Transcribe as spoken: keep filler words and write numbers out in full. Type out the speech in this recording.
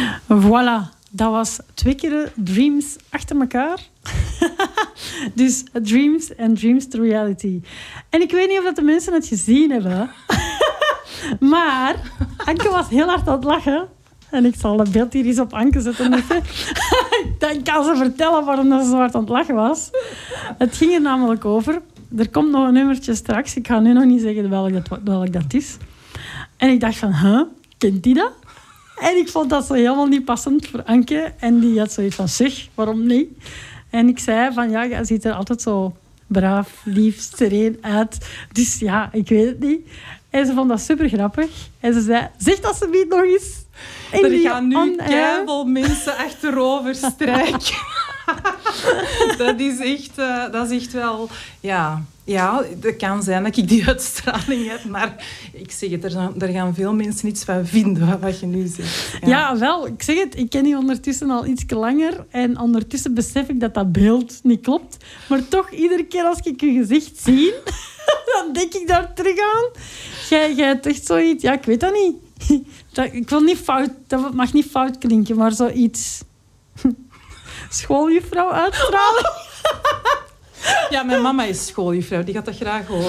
Voilà. Dat was twee keer Dreams achter elkaar. Dus Dreams en Dreams to Reality. En ik weet niet of dat de mensen het gezien hebben. Maar Anke was heel hard aan het lachen. En ik zal het beeld hier eens op Anke zetten. Dan kan ze vertellen waarom dat ze zo hard aan het lachen was. Het ging er namelijk over. Er komt nog een nummertje straks. Ik ga nu nog niet zeggen welk dat, welk dat is. En ik dacht van, huh, kent die dat? En ik vond dat zo helemaal niet passend voor Anke. En die had zoiets van, zeg, waarom niet? En ik zei van, ja, je ziet er altijd zo braaf, lief, sereen uit. Dus ja, ik weet het niet. En ze vond dat super grappig. En ze zei, zeg dat ze niet nog eens. En er gaan nu keiveel mensen achterover strijken. dat, is echt, uh, dat is echt wel... Ja, ja, het kan zijn dat ik die uitstraling heb, maar ik zeg het, er, zijn, er gaan veel mensen iets van vinden, wat je nu zegt. Ja. ja, wel, ik zeg het, ik ken die ondertussen al iets langer en ondertussen besef ik dat dat beeld niet klopt. Maar toch, iedere keer als ik je gezicht zie, dan denk ik daar terug aan. Jij, jij hebt echt zoiets, ja, ik weet dat niet. Dat, ik wil niet fout, dat mag niet fout klinken, maar zoiets... Schooljuffrouw uitstraling. Ja, mijn mama is schooljuffrouw, die gaat dat graag horen.